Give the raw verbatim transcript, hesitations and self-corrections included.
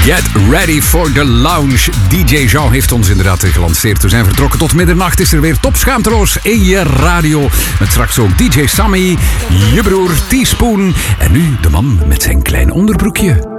Get ready for the lounge. D J Jean heeft ons inderdaad gelanceerd. We zijn vertrokken tot middernacht. Is er weer Top Schaamteloos in je radio. Met straks ook D J Sammy, je broer Teaspoon. En nu de man met zijn klein onderbroekje.